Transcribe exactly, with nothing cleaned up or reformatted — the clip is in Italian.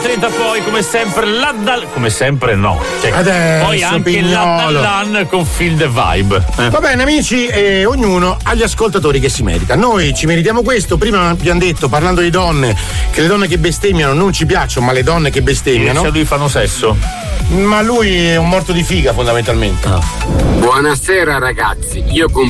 trenta poi, come sempre, la Dal... come sempre no. Cioè, Adesso, poi anche Pignolo. la Dallan con Feel the Vibe. Eh. Va bene amici, eh, ognuno ha gli ascoltatori che si merita. Noi ci meritiamo questo. Prima abbiamo detto, parlando di donne, che le donne che bestemmiano non ci piacciono, ma le donne che bestemmiano. Se lui fanno sesso. Ma lui è un morto di figa fondamentalmente. Buonasera ragazzi, io con